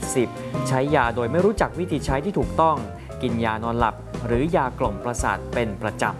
10ใช้ยาโดยไม่รู้จักวิธีใช้ที่ถูกต้องกินยานอนหลับหรือยากล่อมประสาทเป็นประจ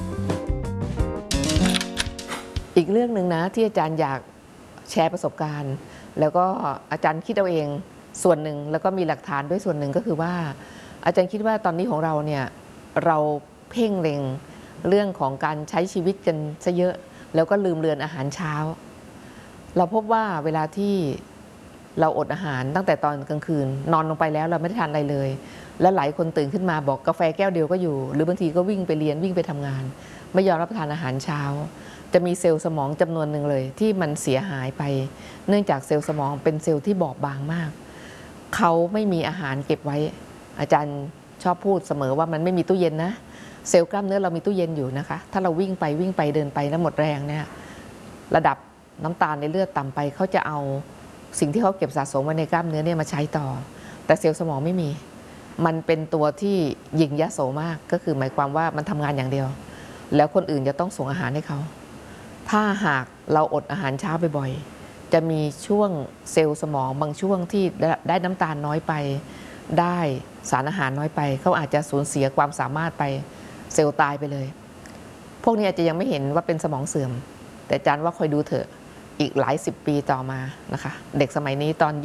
ำอีกเรื่องหนึ่งนะที่อาจารย์อยากแชร์ประสบการณ์แล้วก็อาจารย์คิดเอาเองส่วนหนึ่งแล้วก็มีหลักฐานด้วยส่วนหนึ่งก็คือว่าอาจารย์คิดว่าตอนนี้ของเราเนี่ยเราเพ่งเล็งเรื่องของการใช้ชีวิตกันซะเยอะแล้วก็ลืมเลือนอาหารเช้าเราพบว่าเวลาที่เราอดอาหารตั้งแต่ตอนกลางคืนนอนลงไปแล้วเราไม่ได้ทานอะไรเลยและหลายคนตื่นขึ้นมาบอกกาแฟแก้วเดียวก็อยู่หรือบางทีก็วิ่งไปเรียนวิ่งไปทำงานไม่ยอมรับประทานอาหารเช้าจะมีเซลล์สมองจำนวนหนึ่งเลยที่มันเสียหายไปเนื่องจากเซลล์สมองเป็นเซลล์ที่บอบบางมากเขาไม่มีอาหารเก็บไว้อาจารย์ชอบพูดเสมอว่ามันไม่มีตู้เย็นนะเซลล์กล้ามเนื้อเรามีตู้เย็นอยู่นะคะถ้าเราวิ่งไปเดินไปแล้วหมดแรงเนี่ยระดับน้ำตาลในเลือดต่ำไปเขาจะเอาสิ่งที่เขาเก็บสะสมไว้ในกล้ามเนื้อเนี่ยมาใช้ต่อแต่เซลล์สมองไม่มีมันเป็นตัวที่ยิงยโสมากก็คือหมายความว่ามันทำงานอย่างเดียวแล้วคนอื่นจะต้องส่งอาหารให้เขาถ้าหากเราอดอาหารเช้าบ่อยๆจะมีช่วงเซลล์สมองบางช่วงที่ได้น้ำตาลน้อยไปได้สารอาหารน้อยไปเขาอาจจะสูญเสียความสามารถไปเซลล์ตายไปเลยพวกนี้อาจจะยังไม่เห็นว่าเป็นสมองเสื่อมแต่อาจารย์ว่าคอยดูเถอะอีกหลายสิบปีต่อมานะคะเด็กสมัยนี้ตอน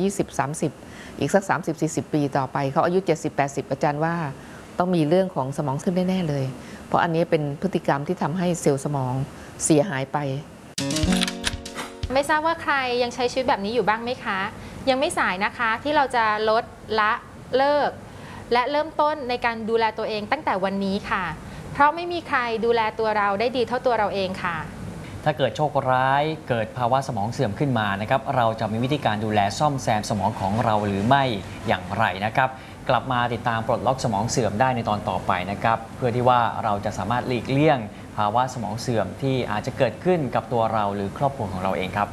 20-30อีกสัก30-40 ปีต่อไปเขาอายุ70-80อาจารย์ว่าต้องมีเรื่องของสมองขึ้นแน่ๆเลยเพราะอันนี้เป็นพฤติกรรมที่ทำให้เซลล์สมองเสียหายไปไม่ทราบว่าใครยังใช้ชีวิตแบบนี้อยู่บ้างไหมคะยังไม่สายนะคะที่เราจะลดละเลิกและเริ่มต้นในการดูแลตัวเองตั้งแต่วันนี้ค่ะเพราะไม่มีใครดูแลตัวเราได้ดีเท่าตัวเราเองค่ะถ้าเกิดโชคร้ายเกิดภาวะสมองเสื่อมขึ้นมานะครับเราจะมีวิธีการดูแลซ่อมแซมสมองของเราหรือไม่อย่างไรนะครับกลับมาติดตามปลดล็อกสมองเสื่อมได้ในตอนต่อไปนะครับเพื่อที่ว่าเราจะสามารถหลีกเลี่ยงภาวะสมองเสื่อมที่อาจจะเกิดขึ้นกับตัวเราหรือครอบครัวของเราเองครับ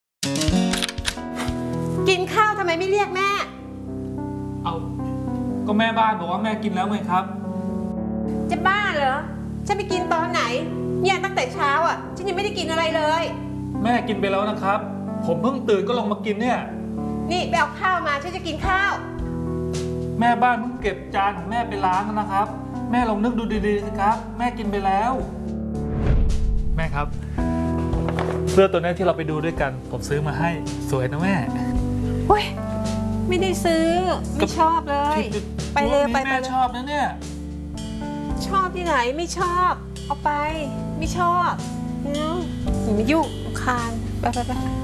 กินข้าวทำไมไม่เรียกแม่เอาก็แม่บ้านบอกว่าแม่กินแล้วไงครับจะบ้าเหรอฉันไปกินตอนไหนเนี่ยตั้งแต่เช้าอ่ะฉันยังไม่ได้กินอะไรเลยแม่กินไปแล้วนะครับผมเพิ่งตื่นก็ลงมากินเนี่ยนี่ไปเอาข้าวมาฉันจะกินข้าวแม่บ้านเพิ่งเก็บจานของแม่ไปล้างนะครับแม่ลองนึกดูดีๆสิครับแม่กินไปแล้วแม่ครับเสื้อตัวนี้ที่เราไปดูด้วยกันผมซื้อมาให้สวยนะแม่เฮ้ยไม่ได้ซื้อไม่ชอบเลยไปเลยไปแม่ชอบนะเนี่ยชอบที่ไหนไม่ชอบเอาไปไม่ชอบอย่ามายุ่งคานไป